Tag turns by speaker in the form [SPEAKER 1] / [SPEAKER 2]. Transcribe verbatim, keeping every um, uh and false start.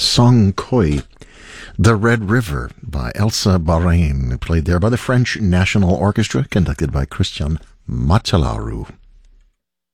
[SPEAKER 1] Song Koi. The Red River by Elsa Barain, played there by the French National Orchestra, conducted by Christian Matalaru.